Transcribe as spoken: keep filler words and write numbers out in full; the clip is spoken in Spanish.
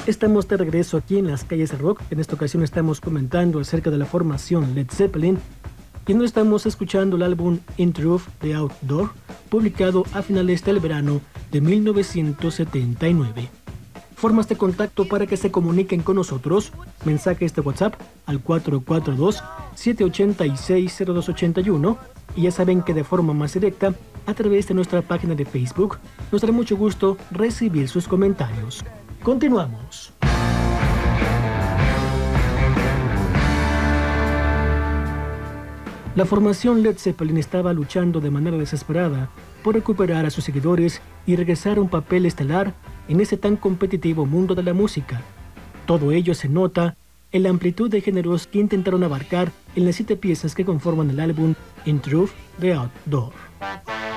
Estamos de regreso aquí en las calles de rock. En esta ocasión estamos comentando acerca de la formación Led Zeppelin y no estamos escuchando el álbum In Truth The Outdoor, publicado a finales del verano de mil novecientos setenta y nueve. Formas de contacto para que se comuniquen con nosotros: mensajes de WhatsApp al cuatro cuatro dos, siete ocho seis, cero dos ocho uno, y ya saben que de forma más directa a través de nuestra página de Facebook. Nos dará mucho gusto recibir sus comentarios. Continuamos. La formación Led Zeppelin estaba luchando de manera desesperada por recuperar a sus seguidores y regresar a un papel estelar en ese tan competitivo mundo de la música. Todo ello se nota en la amplitud de géneros que intentaron abarcar en las siete piezas que conforman el álbum In Truth The Outdoor.